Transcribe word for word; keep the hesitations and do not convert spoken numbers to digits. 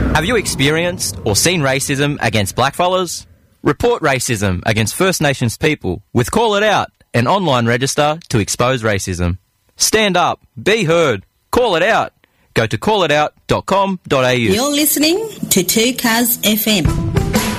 Have you experienced or seen racism against blackfellas? Report racism against First Nations people with Call It Out, an online register to expose racism. Stand up, be heard, call it out. Go to call it out dot com dot a u. You're listening to two Cars F M.